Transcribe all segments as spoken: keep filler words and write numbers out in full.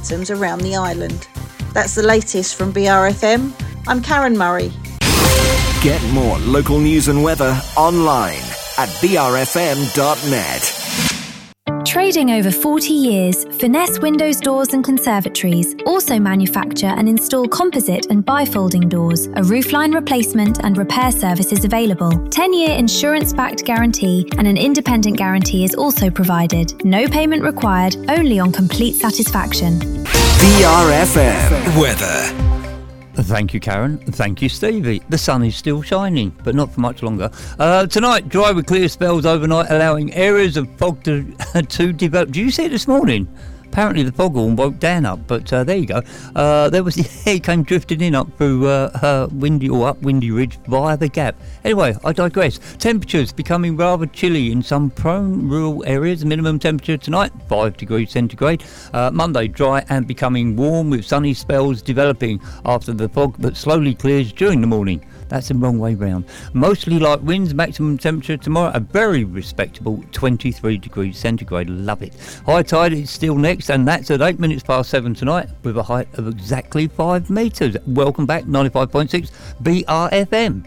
items around the island. That's the latest from B R F M. I'm Karen Murray. Get more local news and weather online at b r f m dot net. Trading over forty years, Finesse Windows Doors and Conservatories also manufacture and install composite and bifolding doors. A roofline replacement and repair service is available. ten-year insurance-backed guarantee and an independent guarantee is also provided. No payment required, only on complete satisfaction. B R F M weather. Thank you, Karen. Thank you, Stevie. The sun is still shining, but not for much longer. Uh, tonight, dry with clear spells overnight, allowing areas of fog to, to develop. Do you see it this morning? Apparently the foghorn woke Dan up, but uh, there you go. Uh, there was he came drifting in up through uh, uh, Windy or up Windy Ridge via the Gap. Anyway, I digress. Temperatures becoming rather chilly in some prone rural areas. Minimum temperature tonight five degrees centigrade. Uh, Monday dry and becoming warm with sunny spells developing after the fog, but slowly clears during the morning. That's the wrong way round. Mostly light winds. Maximum temperature tomorrow a very respectable twenty-three degrees centigrade. Love it. High tide is still next, and that's at eight minutes past seven tonight with a height of exactly five metres. Welcome back, ninety-five point six B R F M.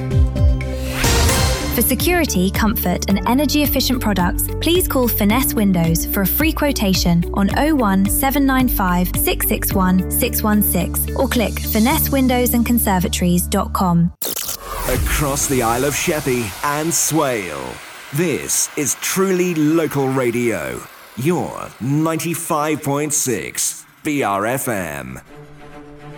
For security, comfort and energy efficient products, please call Finesse Windows for a free quotation on oh one seven nine five six six one six one six or click finesse windows and conservatories dot com. Across the Isle of Sheppey and Swale, this is truly local radio. Your ninety-five point six B R F M.